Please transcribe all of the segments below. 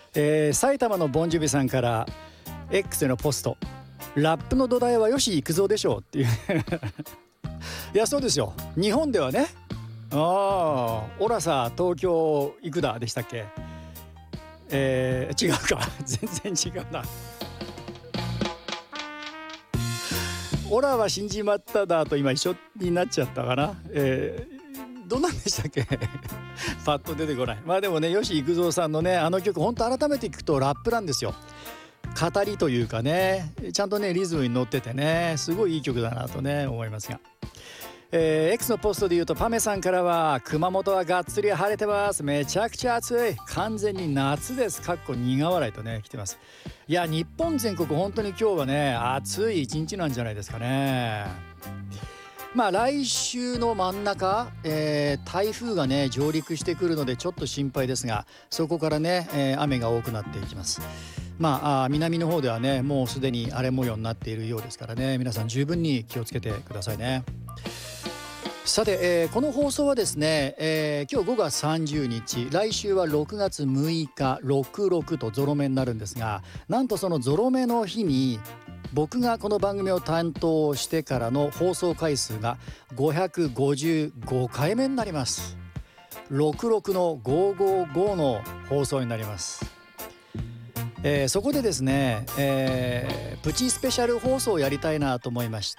埼玉のボンジュビさんから X でのポスト、ラップの土台は吉幾三でしょうっていういやそうですよ、日本ではね。オラさ東京行くだでしたっけ。違うか全然違うな。オラは死んじまっただと今一緒になっちゃったかな。どんなんでしたっけパッと出てこない。まあでもね、吉幾三さんのねあの曲、本当改めて聞くとラップなんですよ。語りというかね、ちゃんとねリズムに乗っててね、すごいいい曲だなとね思いますが、X のポストで言うとパメさんからは、熊本はがっつり晴れてます、めちゃくちゃ暑い、完全に夏です、かっこ苦笑いとね来てます。いや日本全国本当に今日はね暑い一日なんじゃないですかね。まあ来週の真ん中、台風がね上陸してくるのでちょっと心配ですが、そこからね、雨が多くなっていきます。まあ南の方ではねもうすでに荒れ模様になっているようですからね、皆さん十分に気をつけてくださいね。さて、この放送はですね、今日5月30日、来週は6月6日66とゾロ目になるんですが、なんとそのゾロ目の日に僕がこの番組を担当してからの放送回数が555回目になります。66の555の放送になります。そこでですね、プチスペシャル放送をやりたいなと思いまして、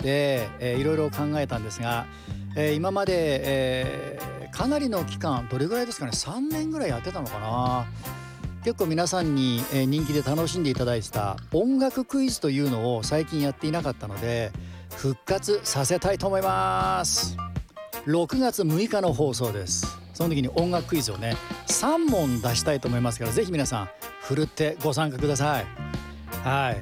いろいろ考えたんですが、今まで、かなりの期間、どれぐらいですかね、3年ぐらいやってたのかな。結構皆さんに、人気で楽しんでいただいてた音楽クイズというのを最近やっていなかったので復活させたいと思います。6月6日の放送です。その時に音楽クイズをね3問出したいと思いますから、ぜひ皆さんふるってご参加ください。はい、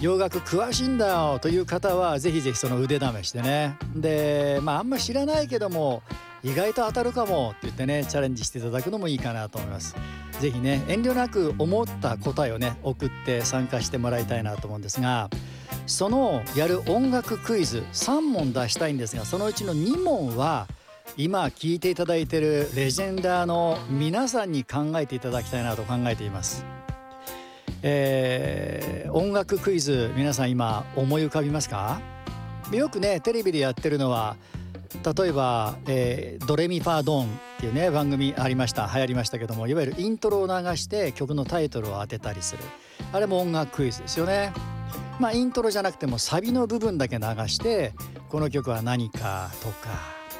洋楽詳しいんだよという方はぜひぜひその腕試しでね、であんま知らないけども意外と当たるかもって言ってねチャレンジしていただくのもいいかなと思います。ぜひね遠慮なく思った答えをね送って参加してもらいたいなと思うんですが、そのやる音楽クイズ3問出したいんですが、そのうちの2問は今聞いていただいているレジェンダーの皆さんに考えていただきたいなと考えています。音楽クイズ皆さん今思い浮かびますか？よくねテレビでやってるのは例えば、ドレミファドンっていうね番組ありました、流行りましたけども、いわゆるイントロを流して曲のタイトルを当てたりする、あれも音楽クイズですよね。イントロじゃなくてもサビの部分だけ流してこの曲は何かとか、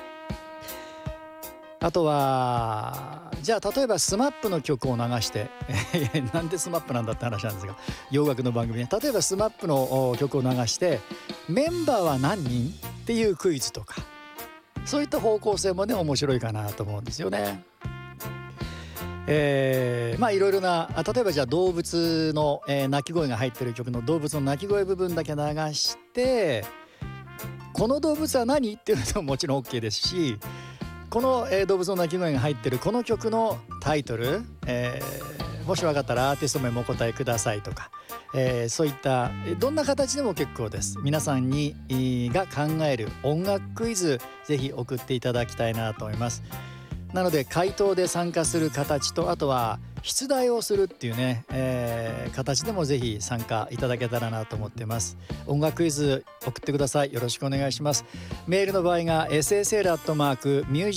あとはじゃあ例えばスマップの曲を流してなんでスマップなんだって話なんですが、洋楽の番組ね、例えばスマップの曲を流してメンバーは何人っていうクイズとか、そういった方向性もね面白いかなと思うんですよね。いろいろな、例えばじゃあ動物の、鳴き声が入ってる曲の動物の鳴き声部分だけ流してこの動物は何っていうのももちろん OK ですし、この、動物の鳴き声が入ってるこの曲のタイトル、もし分かったらアーティスト名もお答えくださいとか、そういったどんな形でも結構です。皆さんにが考える音楽クイズぜひ送っていただきたいなと思います。なので回答で参加する形と、あとは出題をするっていうね、形でもぜひ参加いただけたらなと思っています。音楽クイズ送ってください。よろしくお願いします。メールの場合が ssl@music